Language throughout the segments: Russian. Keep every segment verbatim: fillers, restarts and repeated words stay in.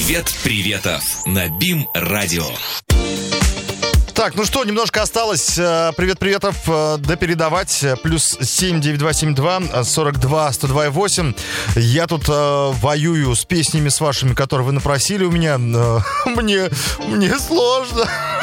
Привет, приветов на БИМ-радио. Так, ну что, немножко осталось. Привет-приветов допередавать. Плюс семь девять два семь два сорок два сто два восемь. Я тут э, воюю с песнями с вашими, которые вы напросили у меня. Мне, мне сложно.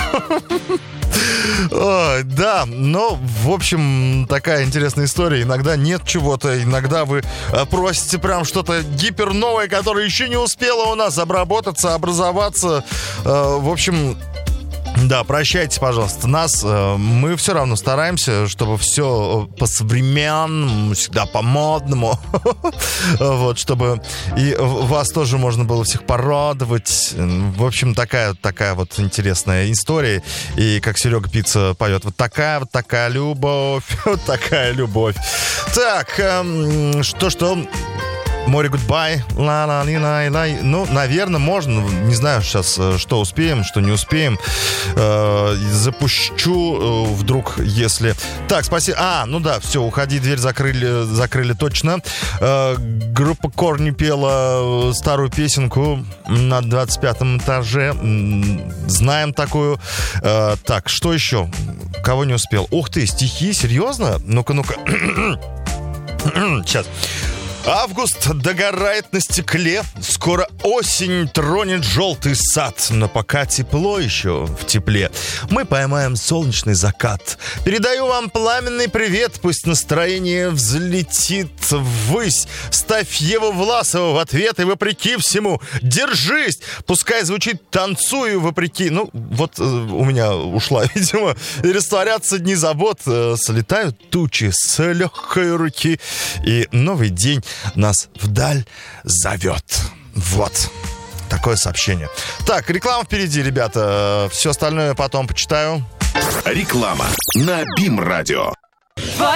Ой, да, но, в общем, такая интересная история. Иногда нет чего-то, иногда вы просите прям что-то гиперновое, которое еще не успело у нас обработаться, образоваться. В общем... Да, прощайте, пожалуйста, нас. Мы все равно стараемся, чтобы все по-современному, всегда по-модному. Вот, чтобы и вас тоже можно было всех порадовать. В общем, такая, такая вот интересная история. И как Серега Пицца поет, вот такая, вот такая любовь, вот такая любовь. Так, что-что... Море гудбай, ла-ла-ли-лай-лай. Ну, наверное, можно. Не знаю сейчас, что успеем, что не успеем. Э, запущу э, вдруг, если... Так, спасибо. А, ну да, все, уходи, дверь закрыли, закрыли точно. Э, группа Корни пела старую песенку на двадцать пятом этаже. Знаем такую. Э, так, что еще? Кого не успел? Ух ты, стихи, серьезно? Ну-ка, ну-ка. Сейчас. Август догорает на стекле, скоро осень тронет желтый сад, но пока тепло еще в тепле, мы поймаем солнечный закат. Передаю вам пламенный привет, пусть настроение взлетит ввысь. Ставь Еву Власову в ответ и вопреки всему держись. Пускай звучит «танцую вопреки». Ну, вот э, у меня ушла, видимо, и растворятся дни забот, э, слетают тучи с легкой руки, и новый день нас вдаль зовет. Вот. Такое сообщение. Так, реклама впереди, ребята. Все остальное потом почитаю. Реклама на БИМ-радио.